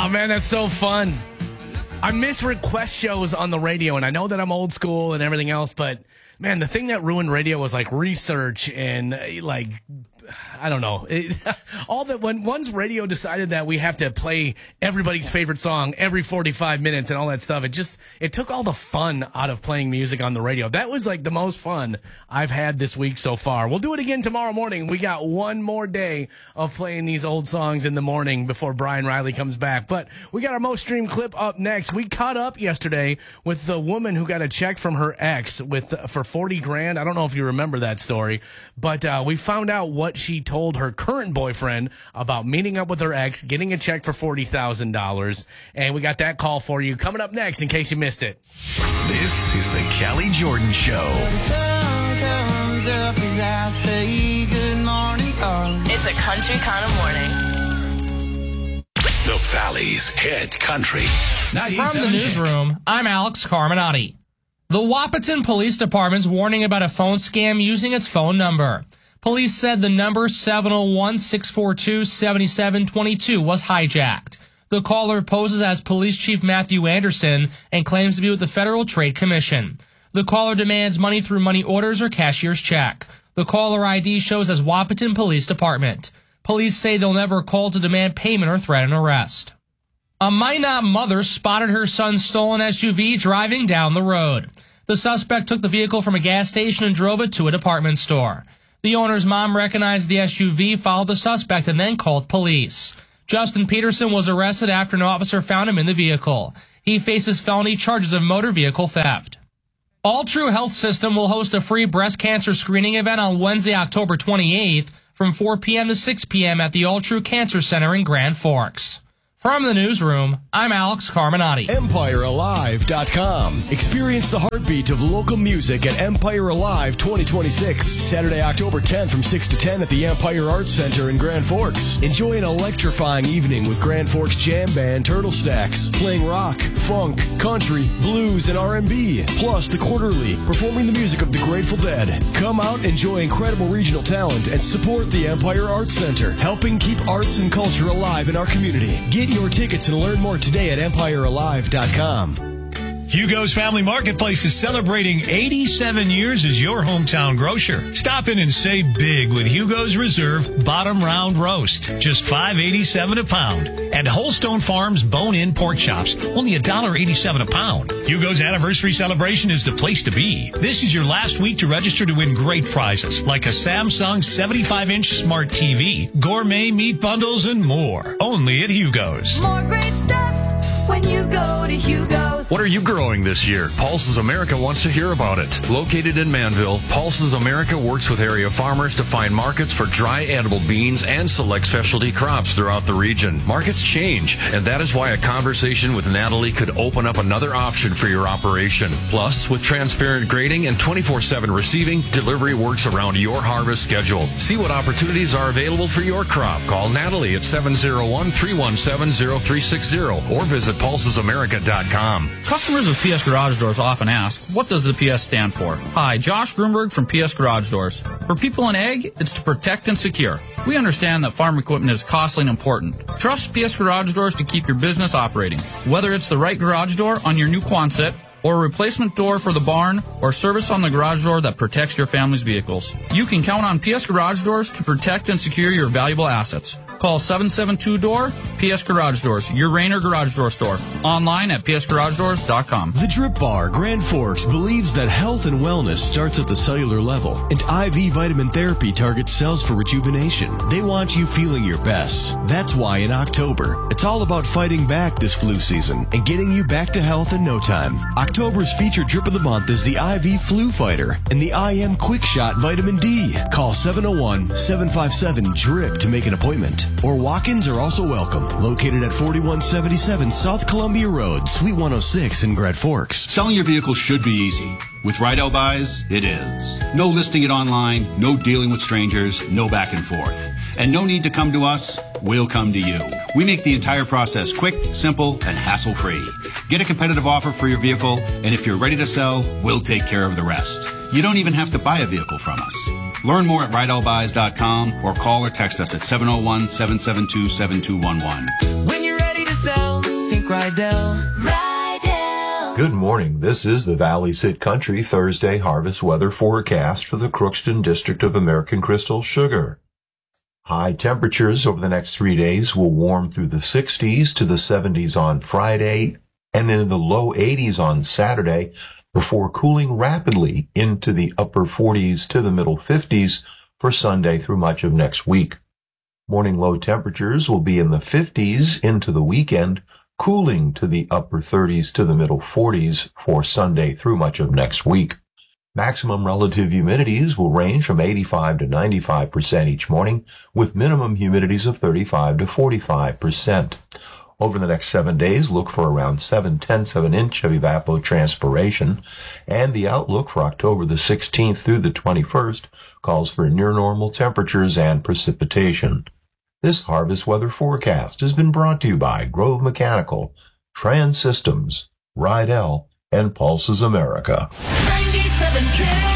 Oh, man, that's so fun. I miss request shows on the radio, and I know that I'm old school and everything else, but, man, the thing that ruined radio was, like, research and, like, I don't know. All that when once radio decided that we have to play everybody's favorite song every 45 minutes and all that stuff, it took all the fun out of playing music on the radio. That was like the most fun I've had this week so far. We'll do it again tomorrow morning. We got one more day of playing these old songs in the morning before Brian Riley comes back. But we got our most streamed clip up next. We caught up yesterday with the woman who got a check from her ex for 40 grand. I don't know if you remember that story, but we found out what she told her current boyfriend about meeting up with her ex, getting a check for $40,000. And we got that call for you coming up next in case you missed it. This is the Callie Jordan Show. The sun comes up as I say good morning, darling. It's a country kind of morning. The Valley's hit country. From the newsroom, I'm Alex Carminati. The Wahpeton Police Department's warning about a phone scam using its phone number. Police said the number 701-642-7722 was hijacked. The caller poses as Police Chief Matthew Anderson and claims to be with the Federal Trade Commission. The caller demands money through money orders or cashier's check. The caller ID shows as Wahpeton Police Department. Police say they'll never call to demand payment or threaten arrest. A Minot mother spotted her son's stolen SUV driving down the road. The suspect took the vehicle from a gas station and drove it to a department store. The owner's mom recognized the SUV, followed the suspect, and then called police. Justin Peterson was arrested after an officer found him in the vehicle. He faces felony charges of motor vehicle theft. All True Health System will host a free breast cancer screening event on Wednesday, October 28th from 4 p.m. to 6 p.m. at the All True Cancer Center in Grand Forks. From the newsroom, I'm Alex Carminati. EmpireAlive.com. Experience the heartbeat of local music at Empire Alive 2026. Saturday, October 10th from 6 to 10 at the Empire Arts Center in Grand Forks. Enjoy an electrifying evening with Grand Forks jam band Turtle Stacks, playing rock, funk, country, blues, and R&B. Plus, The Quarterly, performing the music of the Grateful Dead. Come out, enjoy incredible regional talent, and support the Empire Arts Center, helping keep arts and culture alive in our community. Get your tickets and learn more today at EmpireAlive.com. Hugo's Family Marketplace is celebrating 87 years as your hometown grocer. Stop in and save big with Hugo's Reserve Bottom Round Roast, just $5.87 a pound. And Holstone Farms Bone-In Pork Chops, only $1.87 a pound. Hugo's anniversary celebration is the place to be. This is your last week to register to win great prizes, like a Samsung 75-inch smart TV, gourmet meat bundles, and more. Only at Hugo's. More great stuff when you go to Hugo's. What are you growing this year? Pulses America wants to hear about it. Located in Manville, Pulses America works with area farmers to find markets for dry edible beans and select specialty crops throughout the region. Markets change, and that is why a conversation with Natalie could open up another option for your operation. Plus, with transparent grading and 24/7 receiving, delivery works around your harvest schedule. See what opportunities are available for your crop. Call Natalie at 701-317-0360 or visit pulsesamerica.com. Customers of PS Garage Doors often ask, what does the PS stand for? Hi, Josh Grunberg from PS Garage Doors. For people in ag, it's to protect and secure. We understand that farm equipment is costly and important. Trust PS Garage Doors to keep your business operating. Whether it's the right garage door on your new Quonset, or a replacement door for the barn, or service on the garage door that protects your family's vehicles. You can count on PS Garage Doors to protect and secure your valuable assets. Call 772-DOOR, PS Garage Doors, your Rainer Garage Door store. Online at psgaragedoors.com. The Drip Bar, Grand Forks, believes that health and wellness starts at the cellular level, and IV vitamin therapy targets cells for rejuvenation. They want you feeling your best. That's why in October, it's all about fighting back this flu season and getting you back to health in no time. October's featured drip of the month is the IV Flu Fighter and the IM Quick Shot Vitamin D. Call 701-757-DRIP to make an appointment. Or walk-ins are also welcome. Located at 4177 South Columbia Road, Suite 106 in Grand Forks. Selling your vehicle should be easy. With Rydell Buys, it is. No listing it online, no dealing with strangers, no back and forth. And no need to come to us, we'll come to you. We make the entire process quick, simple, and hassle-free. Get a competitive offer for your vehicle, and if you're ready to sell, we'll take care of the rest. You don't even have to buy a vehicle from us. Learn more at RydellBuys.com or call or text us at 701-772-7211. When you're ready to sell, Rydell. Rydell. Good morning. This is the Valley Sit Country Thursday harvest weather forecast for the Crookston District of American Crystal Sugar. High temperatures over the next 3 days will warm through the 60s to the 70s on Friday and in the low 80s on Saturday before cooling rapidly into the upper 40s to the middle 50s for Sunday through much of next week. Morning low temperatures will be in the 50s into the weekend, cooling to the upper 30s to the middle 40s for Sunday through much of next week. Maximum relative humidities will range from 85 to 95% each morning, with minimum humidities of 35 to 45%. Over the next 7 days, look for around 0.7 of an inch of evapotranspiration, and the outlook for October the 16th through the 21st calls for near normal temperatures and precipitation. This harvest weather forecast has been brought to you by Grove Mechanical, Trans Systems, Rydell, and Pulses America. 97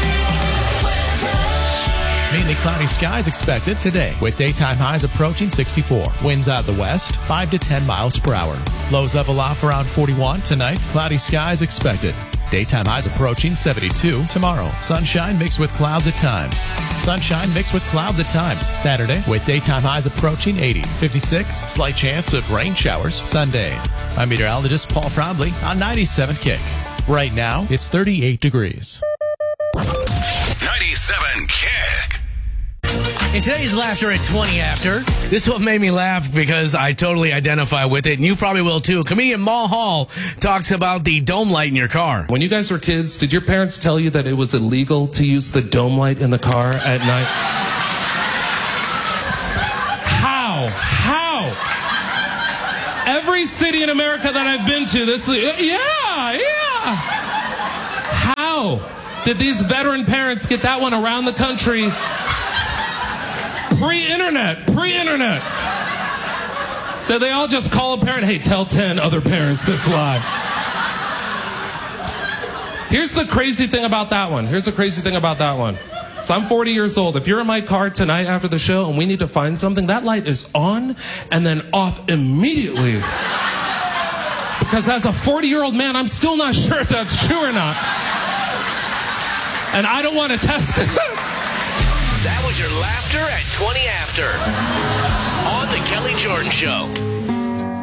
Mainly cloudy skies expected today, with daytime highs approaching 64. Winds out of the west, 5 to 10 miles per hour. Lows level off around 41 tonight. Cloudy skies expected. Daytime highs approaching 72 tomorrow. Sunshine mixed with clouds at times. Sunshine mixed with clouds at times. Saturday with daytime highs approaching 80. 56, slight chance of rain showers. Sunday. I'm meteorologist Paul Frombly on 97 Kick. Right now, it's 38 degrees. 97 Kick. In today's Laughter at 20 After, this one made me laugh because I totally identify with it, and you probably will too. Comedian Mal Hall talks about the dome light in your car. When you guys were kids, did your parents tell you that it was illegal to use the dome light in the car at night? How? Every city in America that I've been to, yeah. How did these veteran parents get that one around the country? Pre-internet. Did they all just call a parent, hey, tell 10 other parents this lie? Here's the crazy thing about that one. So I'm 40 years old. If you're in my car tonight after the show and we need to find something, that light is on and then off immediately. Because as a 40-year-old man, I'm still not sure if that's true or not. And I don't want to test it. That was your Laughter at 20 After on The Kelly Jordan Show.